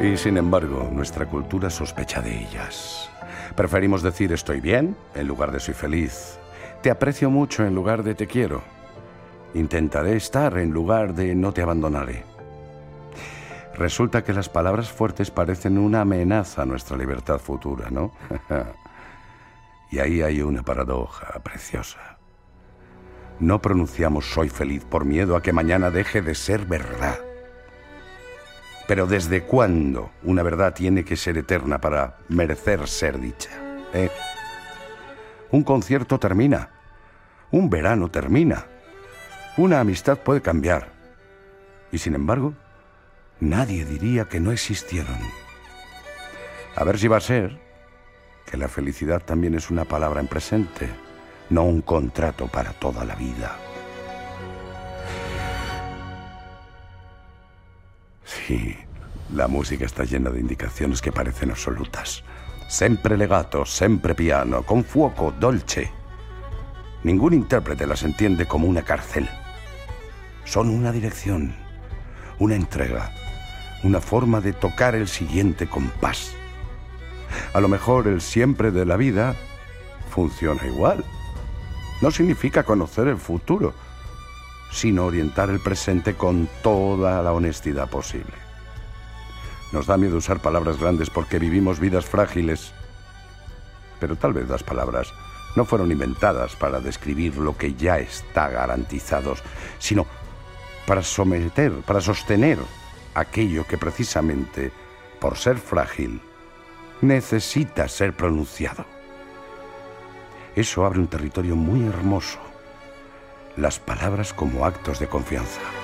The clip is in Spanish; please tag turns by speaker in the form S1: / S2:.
S1: Y sin embargo, nuestra cultura sospecha de ellas. Preferimos decir estoy bien en lugar de soy feliz. Te aprecio mucho en lugar de te quiero. Intentaré estar en lugar de no te abandonaré. Resulta que las palabras fuertes parecen una amenaza a nuestra libertad futura, ¿no? Y ahí hay una paradoja preciosa. No pronunciamos soy feliz por miedo a que mañana deje de ser verdad. Pero ¿desde cuándo una verdad tiene que ser eterna para merecer ser dicha? Un concierto termina. Un verano termina. Una amistad puede cambiar. Y sin embargo, nadie diría que no existieron. A ver si va a ser que la felicidad también es una palabra en presente, no un contrato para toda la vida. Sí, la música está llena de indicaciones que parecen absolutas. Sempre legato, sempre piano, con fuoco, dolce. Ningún intérprete las entiende como una cárcel. Son una dirección, una entrega, una forma de tocar el siguiente compás. A lo mejor el siempre de la vida funciona igual. No significa conocer el futuro, sino orientar el presente con toda la honestidad posible. Nos da miedo usar palabras grandes porque vivimos vidas frágiles. Pero tal vez las palabras no fueron inventadas para describir lo que ya está garantizado, sino para sostener aquello que precisamente, por ser frágil, necesita ser pronunciado. Eso abre un territorio muy hermoso. Las palabras como actos de confianza.